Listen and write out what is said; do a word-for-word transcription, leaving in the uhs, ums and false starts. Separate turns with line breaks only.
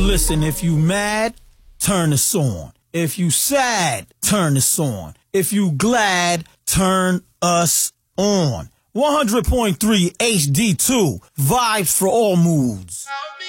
Listen, if you mad, turn this on. If you sad, turn this on. If you glad, turn us on. one hundred point three H D two, vibes for all moods.